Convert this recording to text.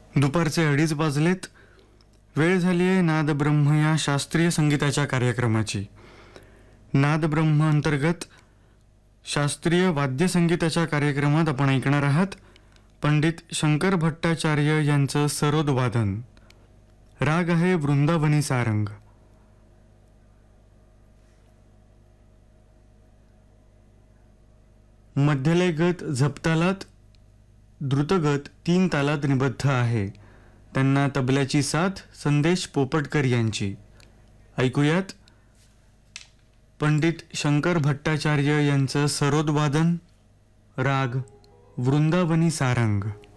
दुपारचे 2:30 वाजलेत. वेळ झाली आहे नादब्रह्म या शास्त्रीय संगीताच्या कार्यक्रमाची. नादब्रह्म अंतर्गत शास्त्रीय वाद्यसंगीताच्या कार्यक्रमात आपण ऐकणार आहात पंडित शंकर भट्टाचार्य यांचं सरोद वादन. राग आहे वृंदावनी सारंग. मध्यलय गत झपतालात, द्रुतगत 3 तालात निबद्ध आहे. त्यांना तबल्याची साथ संदेश पोपटकर यांची. ऐकूयात पंडित शंकर भट्टाचार्य यांचं सरोद वादन. राग वृंदावनी सारंग.